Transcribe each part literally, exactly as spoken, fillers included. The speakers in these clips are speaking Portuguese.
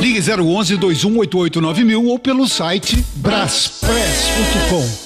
Ligue zero onze, dois um oito oito nove mil ou pelo site braspress ponto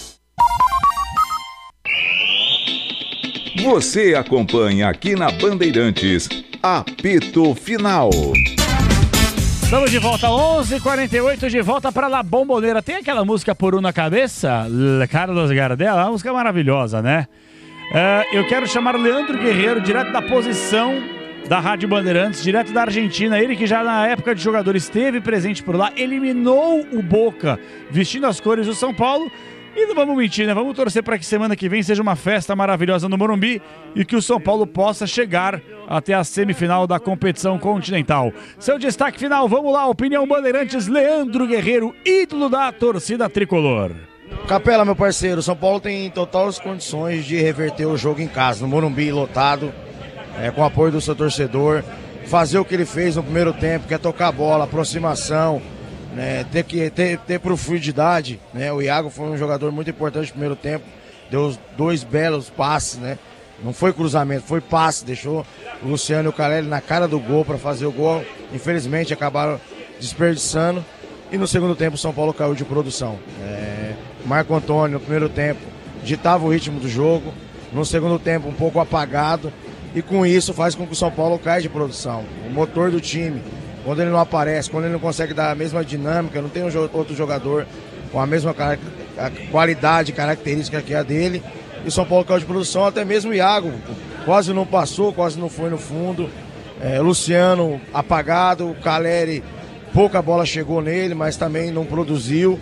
com. Você acompanha aqui na Bandeirantes, Apito Final. Estamos de volta, onze e quarenta e oito, de volta para La Bombonera. Tem aquela música Por Um na Cabeça? Carlos Gardel, é uma música maravilhosa, né? Uh, eu quero chamar o Leandro Guerreiro, direto da posição da Rádio Bandeirantes, direto da Argentina. Ele que já na época de jogador esteve presente por lá, eliminou o Boca, vestindo as cores do São Paulo. E não vamos mentir, né? Vamos torcer para que semana que vem seja uma festa maravilhosa no Morumbi e que o São Paulo possa chegar até a semifinal da competição continental. Seu destaque final, vamos lá, opinião Bandeirantes, Leandro Guerreiro, ídolo da torcida tricolor. Capela, meu parceiro, o São Paulo tem totais condições de reverter o jogo em casa, no Morumbi lotado, é, com o apoio do seu torcedor, fazer o que ele fez no primeiro tempo, que é tocar a bola, aproximação, né, ter, que, ter, ter profundidade, né? O Iago foi um jogador muito importante no primeiro tempo, deu dois belos passes, né? Não foi cruzamento, foi passe, deixou o Luciano e o Caleri na cara do gol para fazer o gol. Infelizmente acabaram desperdiçando. E no segundo tempo o São Paulo caiu de produção. É, Marco Antônio no primeiro tempo ditava o ritmo do jogo, no segundo tempo um pouco apagado, e com isso faz com que o São Paulo caia de produção. O motor do time, quando ele não aparece, quando ele não consegue dar a mesma dinâmica, não tem um outro jogador com a mesma qualidade, característica que a dele, e o São Paulo caiu de produção. Até mesmo o Iago quase não passou, quase não foi no fundo, é, Luciano apagado, o Caleri, pouca bola chegou nele, mas também não produziu.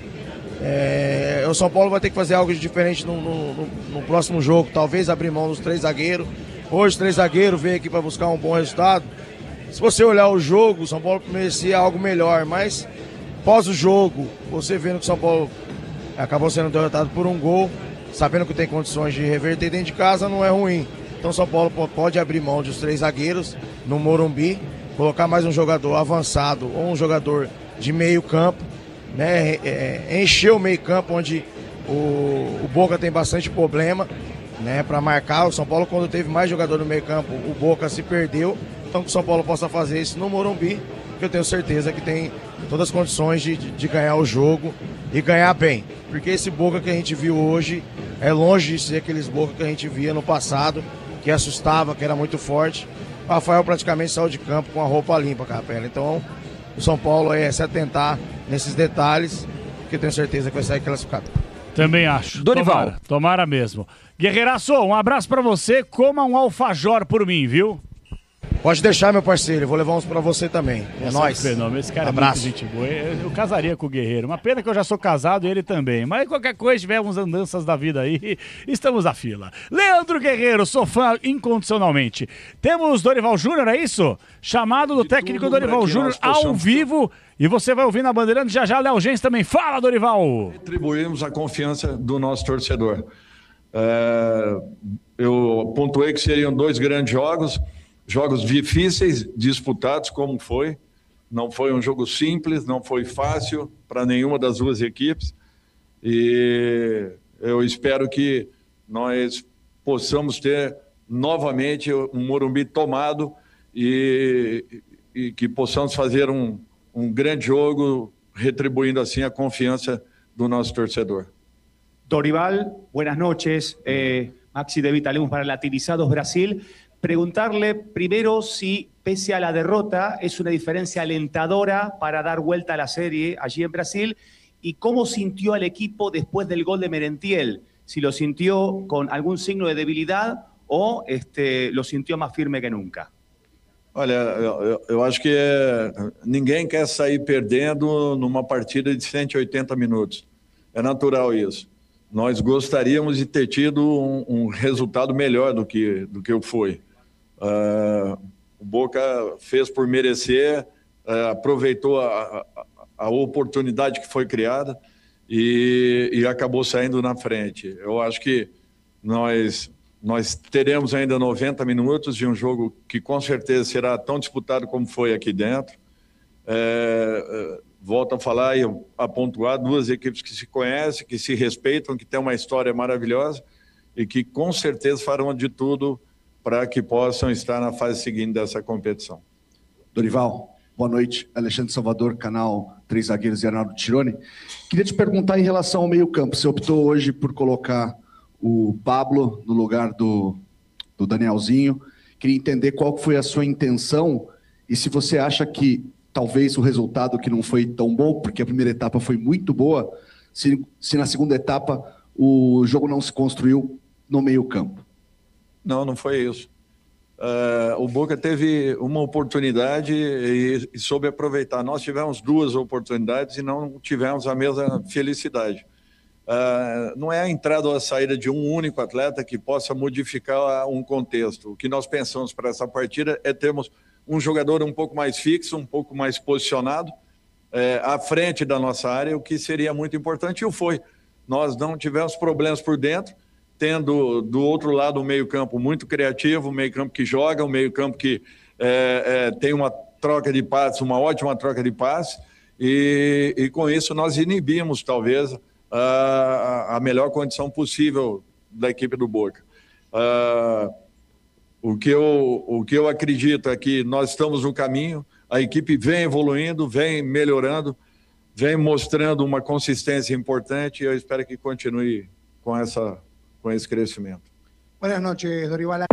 É, o São Paulo vai ter que fazer algo de diferente no, no, no, no próximo jogo, talvez abrir mão dos três zagueiros. Hoje três zagueiros veio aqui para buscar um bom resultado. Se você olhar o jogo, o São Paulo merecia algo melhor, mas pós o jogo, você vendo que o São Paulo acabou sendo derrotado por um gol, sabendo que tem condições de reverter dentro de casa, não é ruim. Então o São Paulo pode abrir mão dos três zagueiros no Morumbi, colocar mais um jogador avançado ou um jogador de meio campo, né? É, encher o meio campo onde o, o Boca tem bastante problema, né? Para marcar. O São Paulo, quando teve mais jogador no meio campo, o Boca se perdeu. Então que o São Paulo possa fazer isso no Morumbi, que eu tenho certeza que tem todas as condições de, de, de ganhar o jogo e ganhar bem. Porque esse Boca que a gente viu hoje é longe de ser aqueles Boca que a gente via no passado, que assustava, que era muito forte. O Rafael praticamente saiu de campo com a roupa limpa, Capela. Então o São Paulo é se atentar nesses detalhes, que eu tenho certeza que vai sair classificado. Também acho. Dorival. Tomara, tomara mesmo. Guerreiraço, um abraço pra você, coma um alfajor por mim, viu? Pode deixar, meu parceiro, eu vou levar uns pra você também. É Nossa, nóis. Fenômeno. Esse cara Abraço. é muito gente boa. Eu, eu casaria com o Guerreiro. Uma pena que eu já sou casado e ele também. Mas qualquer coisa, tivermos andanças da vida aí, estamos à fila. Leandro Guerreiro, sou fã incondicionalmente. Temos Dorival Júnior, é isso? Chamado do De técnico tudo Dorival pra que Júnior nós possamos ao vivo. E você vai ouvir na Bandeirantes já já, Léo Gens também. Fala, Dorival! Retribuímos a confiança do nosso torcedor. É, eu pontuei que seriam dois grandes jogos, jogos difíceis, disputados como foi. Não foi um jogo simples, não foi fácil para nenhuma das duas equipes. E eu espero que nós possamos ter novamente um Morumbi tomado e, e que possamos fazer um, um grande jogo, retribuindo assim a confiança do nosso torcedor. Dorival, buenas noches. Eh, Maxi de Vitalemos para Latinizados Brasil. Preguntarle primero si, pese a la derrota, es una diferencia alentadora para dar vuelta a la serie allí en Brasil, y cómo sintió al equipo después del gol de Merentiel. Si lo sintió con algún signo de debilidad o este, lo sintió más firme que nunca. Olha, eu, eu acho que é, ninguém quer sair perdendo numa partida de cento e oitenta minutos. É natural isso. Nós gostaríamos de ter tido um, um resultado melhor do que, do que o foi. Uh, o Boca fez por merecer, uh, aproveitou a, a, a oportunidade que foi criada e, e acabou saindo na frente. Eu acho que nós, nós teremos ainda noventa minutos de um jogo que com certeza será tão disputado como foi aqui dentro. É, volto a falar e a pontuar, duas equipes que se conhecem, que se respeitam, que têm uma história maravilhosa e que com certeza farão de tudo para que possam estar na fase seguinte dessa competição. Dorival, Boa noite, Alexandre Salvador, canal Três Zagueiros e Arnaldo Tironi. Queria te perguntar em relação ao meio-campo. Você optou hoje por colocar o Pablo no lugar do, do Danielzinho. Queria entender qual foi a sua intenção e se você acha que talvez o resultado que não foi tão bom, porque a primeira etapa foi muito boa, se, se na segunda etapa o jogo não se construiu no meio-campo. Não, não foi isso. Uh, o Boca teve uma oportunidade e, e soube aproveitar. Nós tivemos duas oportunidades e não tivemos a mesma felicidade. Uh, não é a entrada ou a saída de um único atleta que possa modificar um contexto. O que nós pensamos para essa partida é termos um jogador um pouco mais fixo, um pouco mais posicionado é, à frente da nossa área, o que seria muito importante, e o foi. Nós não tivemos problemas por dentro, tendo do outro lado um meio-campo muito criativo, um meio-campo que joga, um meio-campo que é, é, tem uma troca de passes, uma ótima troca de passes, e, e com isso nós inibimos, talvez, a, a melhor condição possível da equipe do Boca. Uh, o, que eu, o que eu acredito é que nós estamos no caminho, a equipe vem evoluindo, vem melhorando, vem mostrando uma consistência importante, e eu espero que continue com essa com esse crescimento. Buenas noches, Dorival.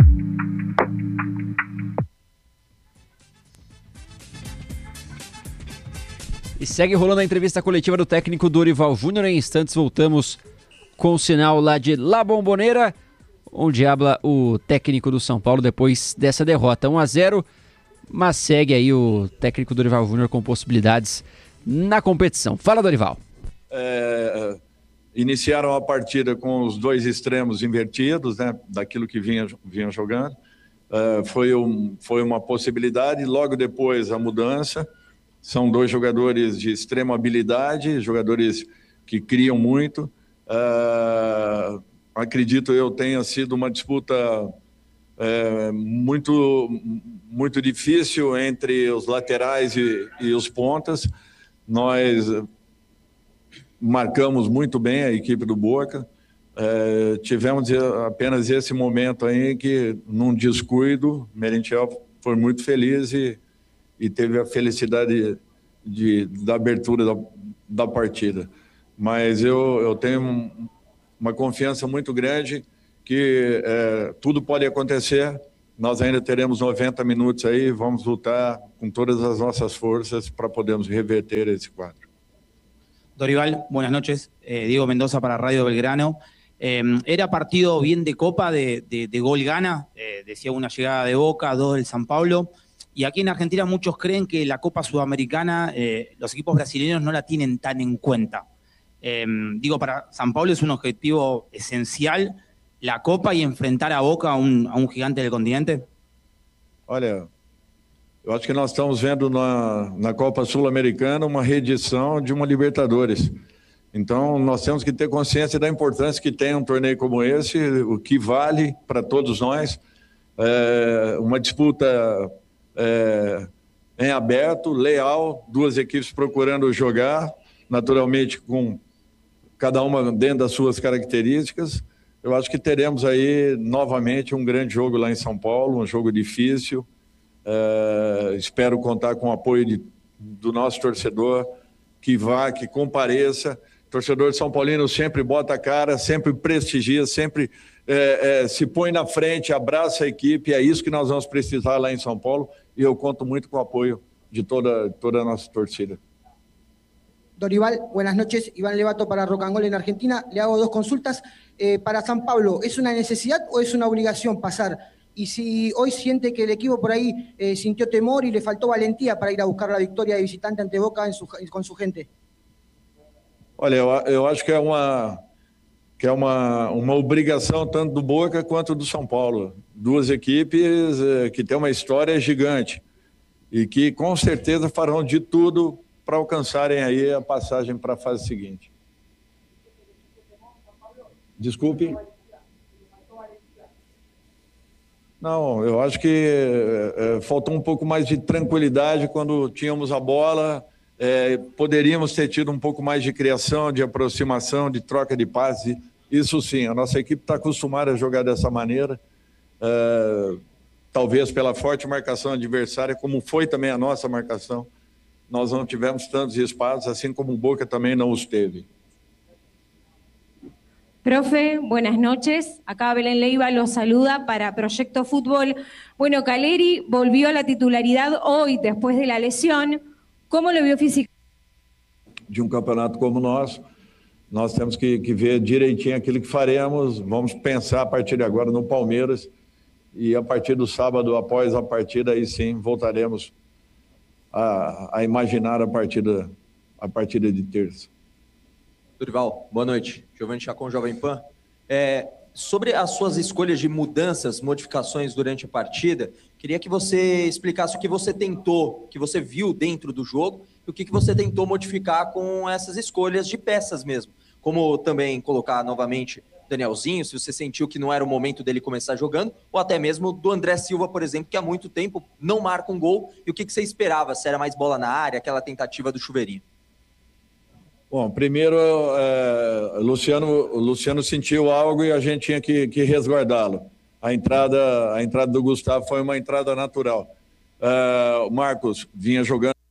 E segue rolando a entrevista coletiva do técnico Dorival Júnior. Em instantes voltamos com o sinal lá de La Bombonera, onde habla o técnico do São Paulo depois dessa derrota um a zero, mas segue aí o técnico Dorival Júnior com possibilidades na competição. Fala, Dorival. É... Iniciaram a partida com os dois extremos invertidos, né, daquilo que vinha, vinham jogando. Uh, foi, um, foi uma possibilidade. Logo depois, a mudança. São dois jogadores de extrema habilidade, jogadores que criam muito. Uh, acredito eu tenha sido uma disputa uh, muito, muito difícil entre os laterais e, e os pontas. Nós marcamos muito bem a equipe do Boca, é, tivemos apenas esse momento aí que, num descuido, Merentiel foi muito feliz e, e teve a felicidade de, da abertura da, da partida. Mas eu, eu tenho uma confiança muito grande que é, tudo pode acontecer, nós ainda teremos noventa minutos aí, vamos lutar com todas as nossas forças para podermos reverter esse quadro. Dorival, buenas noches. Eh, Diego Mendoza para Radio Belgrano. Eh, ¿Era partido bien de Copa, de, de, de gol gana? Eh, decía una llegada de Boca, dos del San Pablo. Y aquí en Argentina muchos creen que la Copa Sudamericana, eh, los equipos brasileños no la tienen tan en cuenta. Eh, digo, para San Pablo es un objetivo esencial la Copa y enfrentar a Boca a un, a un gigante del continente. Olha, eu acho que nós estamos vendo na, na Copa Sul-Americana uma reedição de uma Libertadores. Então, nós temos que ter consciência da importância que tem um torneio como esse, o que vale para todos nós. É uma disputa é, em aberto, leal, duas equipes procurando jogar, naturalmente com cada uma dentro das suas características. Eu acho que teremos aí novamente um grande jogo lá em São Paulo, um jogo difícil. Uh, espero contar com o apoio de, do nosso torcedor, que vá, que compareça. O torcedor de São Paulino sempre bota a cara, sempre prestigia, sempre é, é, se põe na frente, abraça a equipe. É isso que nós vamos precisar lá em São Paulo, e eu conto muito com o apoio de toda, toda a nossa torcida. Dorival, buenas noches. Iván Levato para Rocangol en Argentina. Le hago dos consultas. Eh, para San Pablo, ¿es una necesidad o es una obligación pasar? Y si hoy siente que el equipo por ahí eh, sintió temor y le faltó valentía para ir a buscar la victoria de visitante ante Boca en su, con su gente. Olha, eu, eu acho que é uma que é uma, uma obrigação tanto do Boca quanto do São Paulo. Duas equipes eh, que têm uma história gigante e que com certeza farão de tudo para alcançarem aí a passagem para a fase seguinte. Desculpe. Não, eu acho que é, faltou um pouco mais de tranquilidade quando tínhamos a bola, é, poderíamos ter tido um pouco mais de criação, de aproximação, de troca de passes. Isso sim, a nossa equipe está acostumada a jogar dessa maneira, é, talvez pela forte marcação adversária, como foi também a nossa marcação. nós não tivemos tantos espaços, assim como o Boca também não os teve. Profe, buenas noches. Acá Belén Leiva los saluda para Proyecto Fútbol. Bueno, Caleri volvió a la titularidad hoy después de la lesión. ¿Cómo lo vio físicamente? De um campeonato como o nosso, nós temos que, que ver direitinho aquilo que faremos. Vamos pensar a partir de agora no Palmeiras e a partir do sábado, após a partida, aí sim voltaremos a, a imaginar a partida, a partida de terça. Dorival, boa noite. Giovanni Chacon, Jovem Pan. É, sobre as suas escolhas de mudanças, modificações durante a partida, queria que você explicasse o que você tentou, o que você viu dentro do jogo e o que, que você tentou modificar com essas escolhas de peças mesmo. Como também colocar novamente Danielzinho, se você sentiu que não era o momento dele começar jogando, ou até mesmo do André Silva, por exemplo, que há muito tempo não marca um gol. E o que, que você esperava? Se era mais bola na área, aquela tentativa do chuveirinho? Bom, primeiro, é, Luciano, o Luciano sentiu algo e a gente tinha que, que resguardá-lo. A entrada, a entrada do Gustavo foi uma entrada natural. É, o Marcos vinha jogando